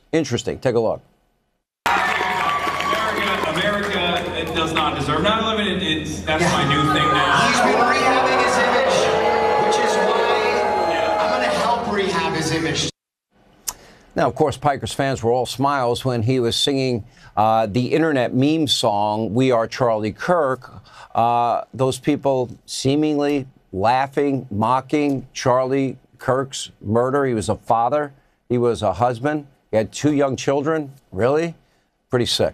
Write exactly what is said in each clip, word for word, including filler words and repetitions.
Interesting. Take a look. America, America it does not deserve nine eleven. It, it's, that's yeah. my new thing now. He's been rehabbing his image, which is why yeah. I'm going to help rehab his image. Now, of course, Piker's fans were all smiles when he was singing uh, the internet meme song, We Are Charlie Kirk. Uh, those people seemingly laughing, mocking Charlie Kirk's murder. He was a father. He was a husband. He had two young children. Really? Pretty sick.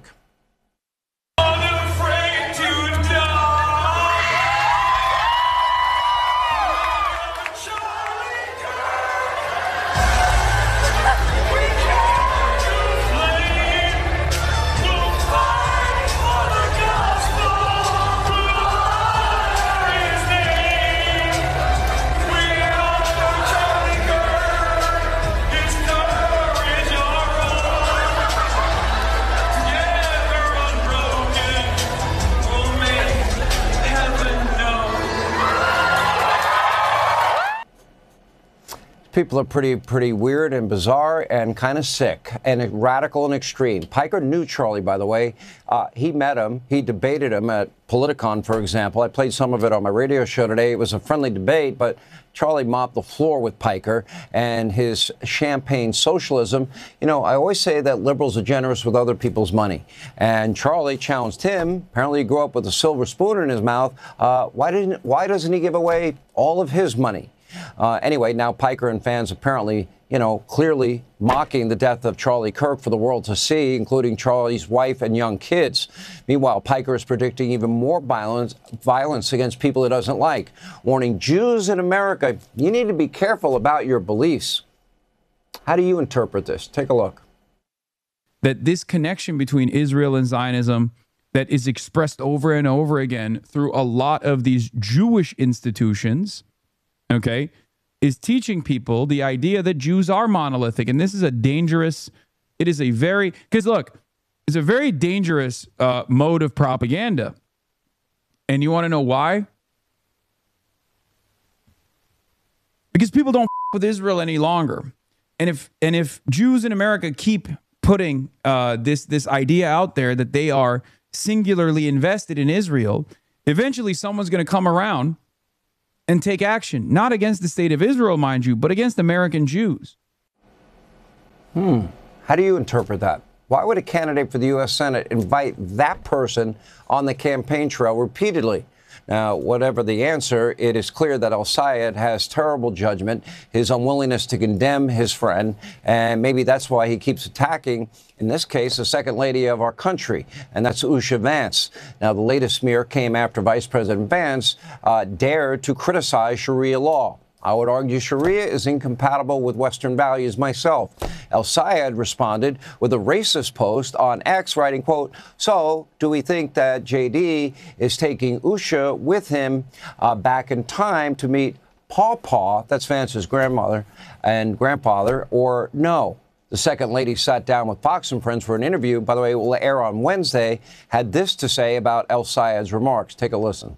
People are pretty, pretty weird and bizarre and kind of sick and radical and extreme. Piker knew Charlie, by the way. Uh, he met him. He debated him at Politicon, for example. I played some of it on my radio show today. It was a friendly debate, but Charlie mopped the floor with Piker and his champagne socialism. You know, I always say that liberals are generous with other people's money. And Charlie challenged him. Apparently, he grew up with a silver spoon in his mouth. Uh, why didn't? Why doesn't he give away all of his money? Uh, anyway, now Piker and fans apparently, you know, clearly mocking the death of Charlie Kirk for the world to see, including Charlie's wife and young kids. Meanwhile, Piker is predicting even more violence, violence against people he doesn't like, warning Jews in America, you need to be careful about your beliefs. How do you interpret this? Take a look. That this connection between Israel and Zionism that is expressed over and over again through a lot of these Jewish institutions, okay, is teaching people the idea that Jews are monolithic. And this is a dangerous, it is a very, because look, it's a very dangerous uh, mode of propaganda. And you want to know why? Because people don't f with Israel any longer. And if and if Jews in America keep putting uh, this, this idea out there that they are singularly invested in Israel, eventually someone's going to come around and take action, not against the state of Israel, mind you, but against American Jews. Hmm. How do you interpret that? Why would a candidate for the U S Senate invite that person on the campaign trail repeatedly? Now, whatever the answer, it is clear that El-Sayed has terrible judgment, his unwillingness to condemn his friend, and maybe that's why he keeps attacking, in this case, the second lady of our country, and that's Usha Vance. Now, the latest smear came after Vice President Vance uh, dared to criticize Sharia law. I would argue Sharia is incompatible with Western values myself. El-Sayed responded with a racist post on X, writing, quote, so do we think that J D is taking Usha with him uh, back in time to meet Paw Paw, that's Vance's grandmother and grandfather, or no? The second lady sat down with Fox and Friends for an interview, by the way, it will air on Wednesday, had this to say about El-Sayed's remarks. Take a listen.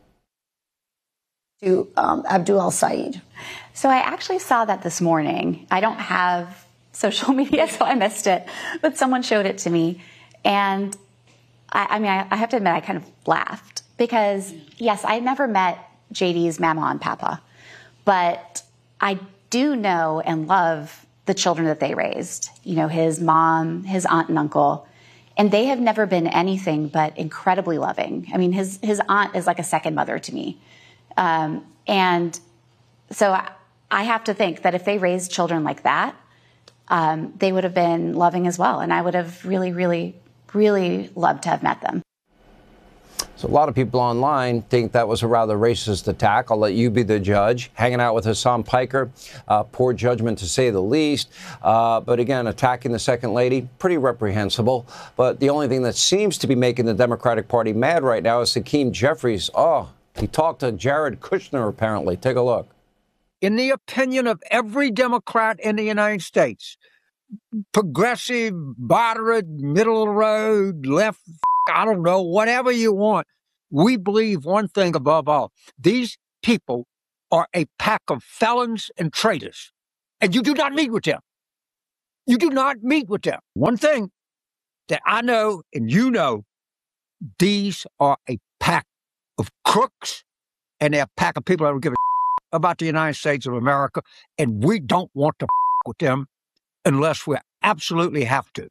To um, Abdul El-Sayed. So I actually saw that this morning. I don't have social media, so I missed it, but someone showed it to me. And I, I mean, I, I have to admit, I kind of laughed because, yes, I never met J D's mama and papa, but I do know and love the children that they raised. You know, his mom, his aunt and uncle, and they have never been anything but incredibly loving. I mean, his, his aunt is like a second mother to me. Um, and so I, I have to think that if they raised children like that, um, they would have been loving as well. And I would have really, really, really loved to have met them. So a lot of people online think that was a rather racist attack. I'll let you be the judge. Hanging out with Hassan Piker, uh, poor judgment to say the least. Uh, but again, attacking the second lady, pretty reprehensible. But the only thing that seems to be making the Democratic Party mad right now is Hakeem Jeffries. Oh, he talked to Jared Kushner, apparently. Take a look. In the opinion of every Democrat in the United States, progressive, moderate, middle of the road, left, I don't know, whatever you want, we believe one thing above all. These people are a pack of felons and traitors, and you do not meet with them. You do not meet with them. One thing that I know and you know, these are a pack of crooks, and they're a pack of people that don't give a about the United States of America, and we don't want to with them unless we absolutely have to.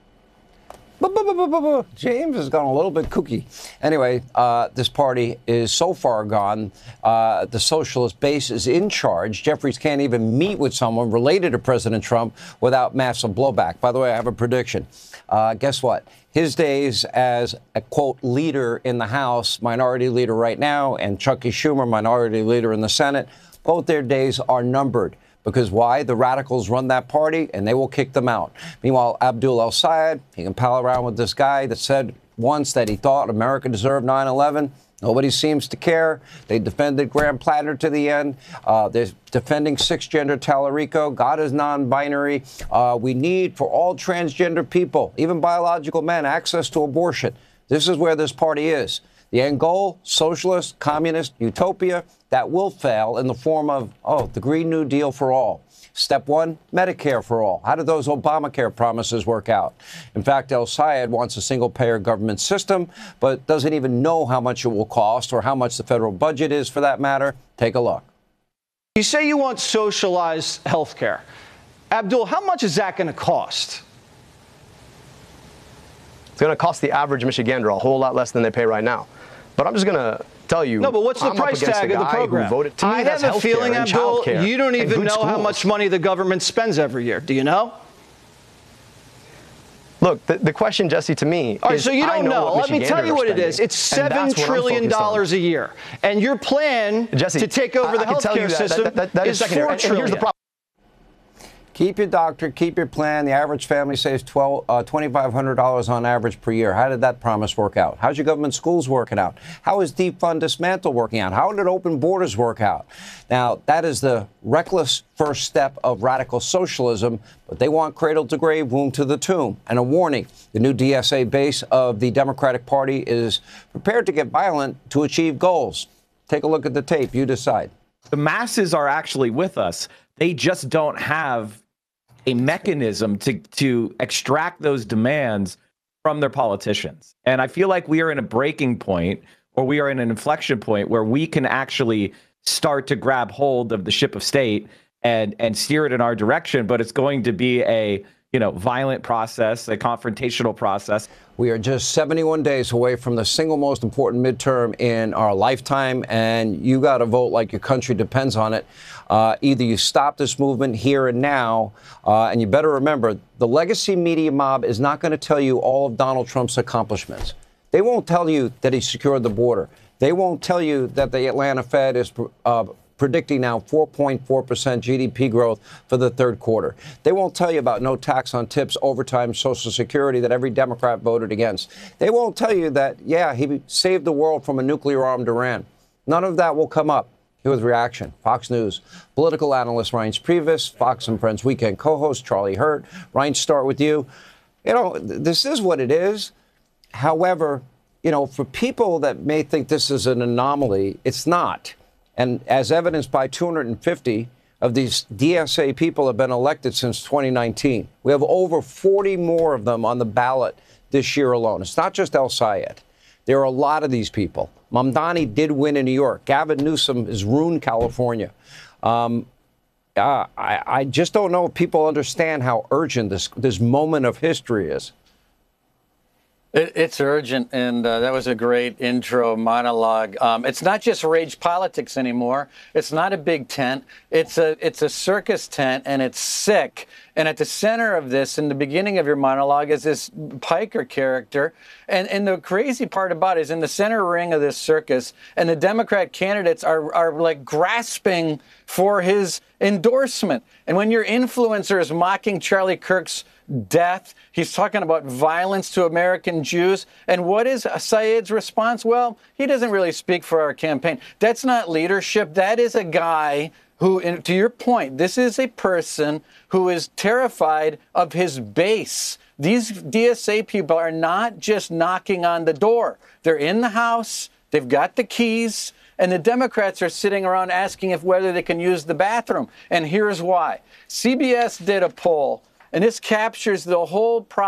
James has gone a little bit kooky. Anyway, uh, this party is so far gone. Uh, the socialist base is in charge. Jeffries can't even meet with someone related to President Trump without massive blowback. By the way, I have a prediction. Uh, guess what? His days as a, quote, leader in the House, minority leader right now, and Chucky Schumer, minority leader in the Senate, both their days are numbered. Because why? The radicals run that party, and they will kick them out. Meanwhile, Abdul El-Sayed, he can pal around with this guy that said once that he thought America deserved nine eleven. Nobody seems to care. They defended Graham Platter to the end. Uh, they're defending six-gender Tallarico. God is non-binary. Uh, we need, for all transgender people, even biological men, access to abortion. This is where this party is. The end goal, socialist, communist, utopia, that will fail in the form of, oh, the Green New Deal for all. Step one, Medicare for all. How did those Obamacare promises work out? In fact, El-Sayed wants a single-payer government system, but doesn't even know how much it will cost or how much the federal budget is for that matter. Take a look. You say you want socialized health care. Abdul, how much is that going to cost? It's going to cost the average Michigander a whole lot less than they pay right now. But I'm just going to tell you. No, but what's the I'm price tag of the program? Voted, to me, I that's have a feeling, Abdul, you don't even know how much money the government spends every year. Do you know? Look, the, the question, Jesse, to me All right, is, so you don't know. know. Let me tell you what it is. It's seven trillion dollars a year. And your plan Jesse, to take over I, the I healthcare system that, that, that is is four and, trillion. and here's the problem. Keep your doctor, keep your plan. The average family saves twelve, uh, twenty-five hundred dollars on average per year. How did that promise work out? How's your government schools working out? How is defund dismantle working out? How did open borders work out? Now, that is the reckless first step of radical socialism, but they want cradle to grave, womb to the tomb. And a warning, the new D S A base of the Democratic Party is prepared to get violent to achieve goals. Take a look at the tape. You decide. The masses are actually with us. They just don't have a mechanism to to extract those demands from their politicians. And I feel like we are in a breaking point, or we are in an inflection point where we can actually start to grab hold of the ship of state and and steer it in our direction. But it's going to be a you know violent process, a confrontational process. We are just seventy-one days away from the single most important midterm in our lifetime, and you got to vote like your country depends on it. Uh, either you stop this movement here and now, uh, and you better remember, the legacy media mob is not going to tell you all of Donald Trump's accomplishments. They won't tell you that he secured the border. They won't tell you that the Atlanta Fed is uh, predicting now four point four percent G D P growth for the third quarter. They won't tell you about no tax on tips, overtime, Social Security that every Democrat voted against. They won't tell you that, yeah, he saved the world from a nuclear-armed Iran. None of that will come up. Here with reaction, Fox News political analyst Reince Priebus, Fox and Friends weekend co-host Charlie Hurt. Reince, start with you. You know, th- this is what it is. However, you know, for people that may think this is an anomaly, it's not. And as evidenced by two hundred fifty of these D S A people have been elected since twenty nineteen. We have over forty more of them on the ballot this year alone. It's not just El-Sayed. There are a lot of these people. Mamdani did win in New York. Gavin Newsom has ruined California. Um, uh, I, I just don't know if people understand how urgent this this moment of history is. It, it's urgent, and uh, that was a great intro monologue. Um, it's not just rage politics anymore. It's not a big tent. It's a it's a circus tent, and it's sick. And at the center of this, in the beginning of your monologue, is this Piker character. And and the crazy part about it is in the center ring of this circus, and the Democrat candidates are are like grasping for his endorsement. And when your influencer is mocking Charlie Kirk's death, he's talking about violence to American Jews. And what is Sayed's response? Well, he doesn't really speak for our campaign. That's not leadership. That is a guy who, and to your point, this is a person who is terrified of his base. These D S A people are not just knocking on the door. They're in the House. They've got the keys. And the Democrats are sitting around asking if whether they can use the bathroom. And here's why. C B S did a poll And this captures the whole problem.